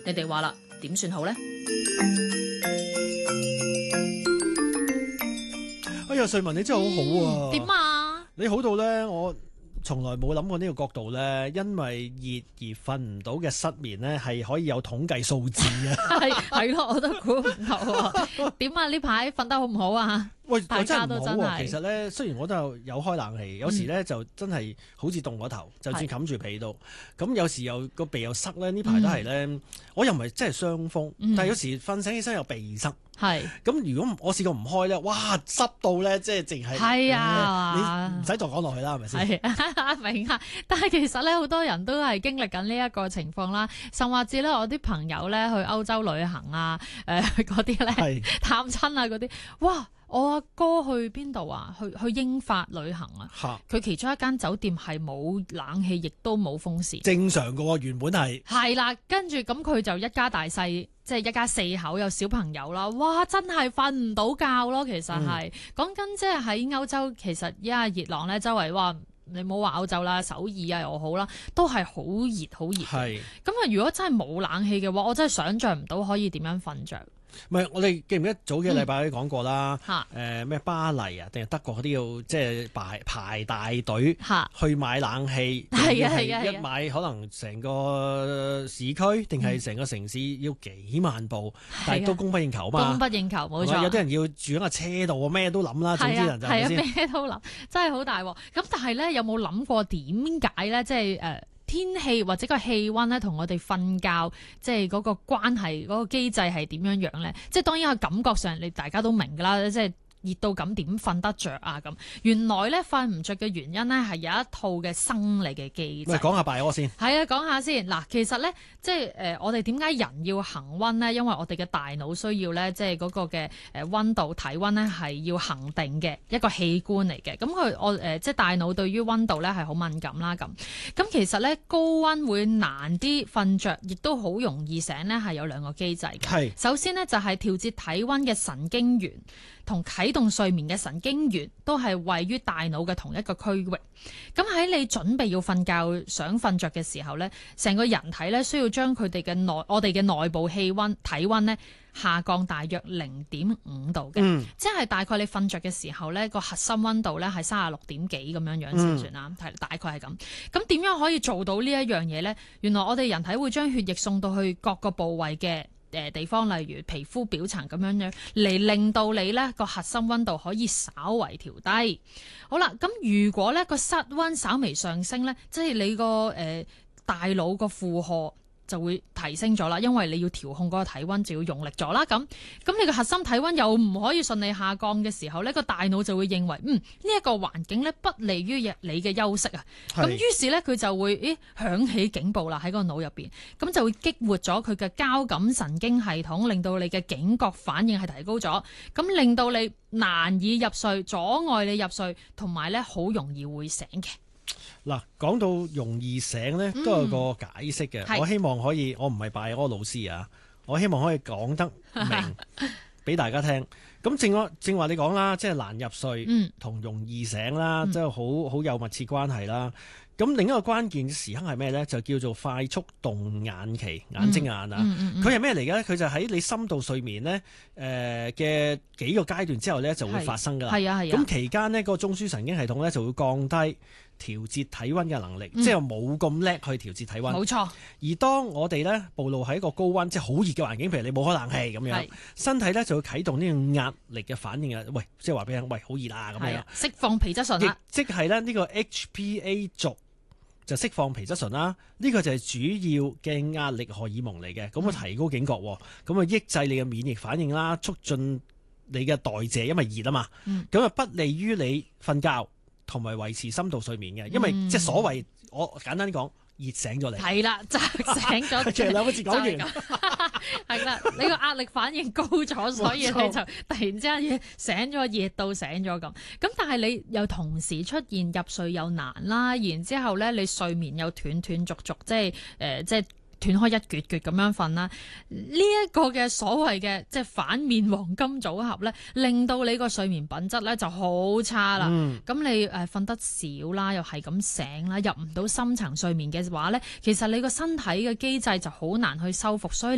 你哋話啦，點算好呢？ 哎呀，瑞文你真係好好啊！ 點啊？ 你好到咧，我從來冇諗過呢個角度咧，因為熱而瞓唔到嘅失眠咧，係可以有統計數字啊！ 係咯，我都估唔到啊！點啊？呢排瞓得好唔好啊？ 喂， 大家都真係唔好啊！ 真係其實咧，雖然我都有開冷氣，有時咧就真係好似凍個頭，就算冚住被度。咁有時又個鼻又塞咧，呢排都係咧。我又唔係真係傷風，但係有時瞓醒起身又鼻塞。 係。 咁如果我試過唔開咧，哇濕到咧，即係淨係。 係啊， 你唔使再講落去啦，係咪先？ 係明啊！但係其實咧，好多人都係經歷緊呢一個情況啦。甚至咧，我啲朋友咧去歐洲旅行啊，嗰啲咧探親啊嗰啲，哇！我阿哥去邊度啊？去英法旅行啊！佢其中一間酒店係冇冷氣，亦都冇風扇。 正常㗎喎，原本係。係啦，跟住咁佢就一家大細，即係一家四口，有小朋友啦。哇！真係瞓唔到覺咯，其實係講緊即係喺歐洲，其實依家熱浪咧，周圍哇！你冇話歐洲啦，首爾啊又好啦，都係好熱好熱。係咁啊！如果真係冇冷氣嘅話，我真係想像唔到可以點樣瞓着。 唔係，我哋記唔記得早幾個禮拜都講過啦？咩巴黎啊，定係德國嗰啲要即係排大隊去買冷氣，係一買可能成個市區定係成個城市要幾萬部，但係都供不應求嘛。供不應求冇錯。有啲人要住喺個車度，咩都諗啦。總之人就係先。咩都諗，真係好大鑊。咁但係咧，有冇諗過點解咧？即係天氣或者個氣溫咧，同我哋瞓覺即係嗰個關係，嗰個機制係點樣樣咧？即係當然個感覺上，你大家都明㗎啦，即係熱到咁點瞓得着啊？咁原來咧瞓唔着嘅原因咧係有一套嘅生理嘅機制。講下拜屙先。係啊，講下先嗱。其實咧，即係我哋點解人要恒溫咧？因為我哋嘅大腦需要咧，即係嗰個嘅溫度體溫咧係要恒定嘅一個器官嚟嘅。咁即係大腦對於溫度咧係好敏感啦。咁其實咧高溫會難啲瞓着，亦都好容易醒咧，係有兩個機制嘅。係首先呢，就係調節體溫嘅神經元同啟動睡眠嘅神經元都係位於大腦嘅同一個區域。咁喺你準備要瞓覺想瞓着嘅時候咧，成個人體咧需要將佢哋嘅我哋嘅內部氣溫體溫咧下降大約0.5度嘅，即係大概你瞓着嘅時候咧個核心溫度咧係36點幾咁樣樣先算啦，係大概係咁。咁點樣可以做到呢一樣嘢咧？原來我哋人體會將血液送到去各個部位嘅地方，例如皮膚表層咁樣樣，嚟令到你咧個核心溫度可以稍為調低。好啦，咁如果咧個室溫稍微上升咧，即係你個大腦個負荷就會提升咗啦，因為你要調控嗰個體溫就要用力咗啦。咁你個核心體溫又唔可以順利下降嘅時候呢，個大腦就會認為呢一個環境咧不利於你嘅休息啊。咁於是咧佢就會響起警報啦喺個腦入邊，咁就會激活咗佢嘅交感神經系統，令到你嘅警覺反應係提高咗，咁令到你難以入睡，阻礙你入睡，同埋咧好容易會醒嘅。嗱，講到容易醒咧，都有個解釋嘅。我希望可以，我唔係拜柯老師啊，我希望可以講得明俾大家聽。咁正話你講啦，即係難入睡同容易醒啦，即係好有密切關係啦。咁另一個關鍵時刻係咩咧？就叫做快速動眼期，眼睛眼啊。佢係咩嚟嘅咧？佢就喺你深度睡眠咧嘅幾個階段之後咧就會發生㗎啦。係啊。咁期間呢，個中樞神經系統咧就會降低調節體溫嘅能力，即係冇咁叻去調節體溫。冇錯。而當我哋咧暴露喺一個高溫，即係好熱嘅環境，譬如你冇開冷氣咁樣，身體咧就會啟動呢個壓力嘅反應啊！喂，即係話俾你聽，喂，好熱啊咁樣。釋放皮質醇啦。即係咧呢個 HPA 族。就釋放皮質醇啦，呢個就係主要嘅壓力荷爾蒙嚟嘅，咁啊提高警覺，咁啊抑制你嘅免疫反應啦，促進你嘅代謝，因為熱啊嘛，咁啊不利於你瞓覺同埋維持深度睡眠嘅，因為即係所謂我簡單啲講，熱醒咗你。係啦，就醒咗。其實兩個字講完。係啦，你個壓力反應高咗，所以你就突然之間醒咗，熱到醒咗咁。咁但係你又同時出現入睡又難啦，然之後咧你睡眠又斷斷續續，即係斷開一橛橛咁樣瞓啦。呢一個嘅所謂嘅即係反面黃金組合咧，令到你個睡眠品質咧就好差啦。咁你瞓得少啦，又係咁醒啦，入唔到深層睡眠嘅話咧，其實你個身體嘅機制就好難去修復，所以